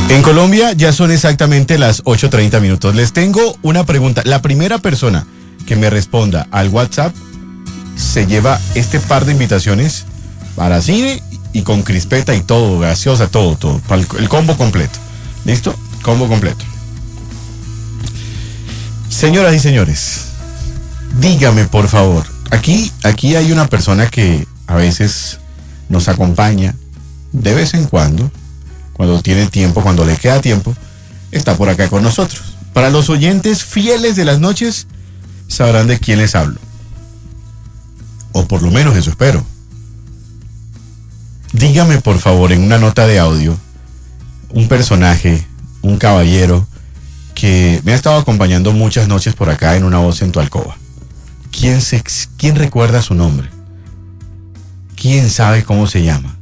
En Colombia ya son exactamente las 8:30 minutos. Les tengo una pregunta. La primera persona que me responda al WhatsApp se lleva este par de invitaciones para cine y con crispeta y todo, gaseosa, todo, el combo completo. ¿Listo? Combo completo. Señoras y señores, dígame por favor, aquí hay una persona que a veces nos acompaña de vez en cuando tiene tiempo, cuando le queda tiempo, está por acá con nosotros. Para los oyentes fieles de las noches, sabrán de quién les hablo. O por lo menos eso espero. Dígame por favor en una nota de audio un personaje, un caballero que me ha estado acompañando muchas noches por acá en Una Voz en tu Alcoba. ¿Quién recuerda su nombre? ¿Quién sabe cómo se llama?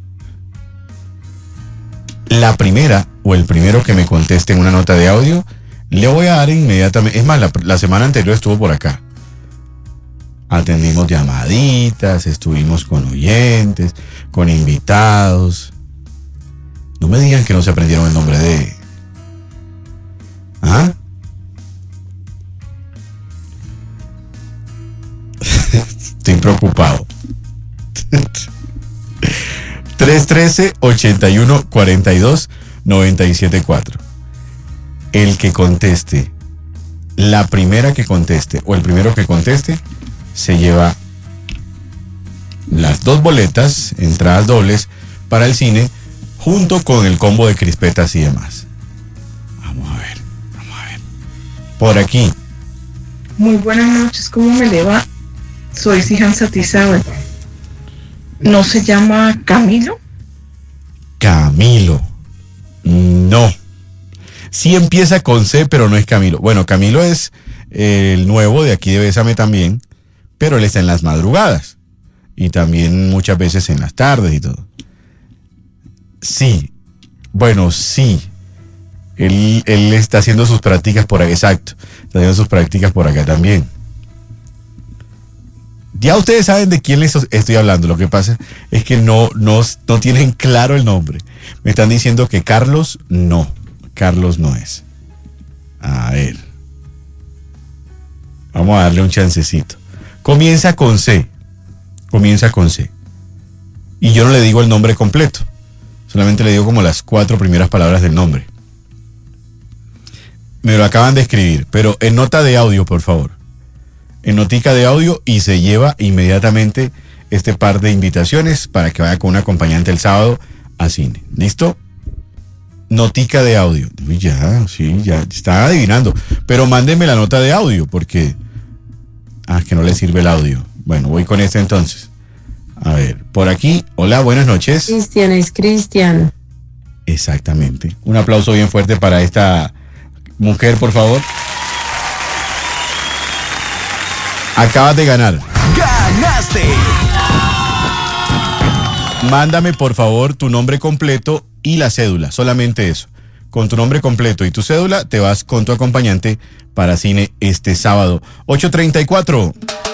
La primera o el primero que me conteste en una nota de audio, le voy a dar inmediatamente. Es más, la semana anterior estuvo por acá. Atendimos llamaditas, estuvimos con oyentes, con invitados. No me digan que no se aprendieron el nombre de... ¿Ah? Estoy preocupado. 313-8142-974. El que conteste, la primera que conteste o el primero que conteste, se lleva las 2 boletas, entradas dobles para el cine, junto con el combo de crispetas y demás. Vamos a ver. Por aquí. Muy buenas noches, ¿cómo me le va? Soy Sihan Satizábal. ¿No se llama Camilo? Camilo. No. Sí empieza con C, pero no es Camilo. Bueno, Camilo es el nuevo de aquí de Bésame también, pero él está en las madrugadas. Y también muchas veces en las tardes y todo. Sí. Bueno, sí. Él está haciendo sus prácticas por acá. Exacto. Está haciendo sus prácticas por acá también. Ya ustedes saben de quién les estoy hablando. Lo que pasa es que no tienen claro el nombre. Me están diciendo que Carlos no es. A ver. Vamos a darle un chancecito. Comienza con C. Y yo no le digo el nombre completo. Solamente le digo como las 4 primeras palabras del nombre. Me lo acaban de escribir, pero en nota de audio, por favor. En notica de audio, y se lleva inmediatamente este par de invitaciones para que vaya con un acompañante el sábado a cine. ¿Listo? Notica de audio. Uy, ya está adivinando. Pero mándenme la nota de audio porque... que no le sirve el audio. Bueno, voy con este entonces. A ver, por aquí. Hola, buenas noches. Cristian, es Cristian. Exactamente. Un aplauso bien fuerte para esta mujer, por favor. Acabas de ganar. ¡Ganaste! Mándame por favor tu nombre completo y la cédula, solamente eso. Con tu nombre completo y tu cédula te vas con tu acompañante para cine este sábado. 8:34.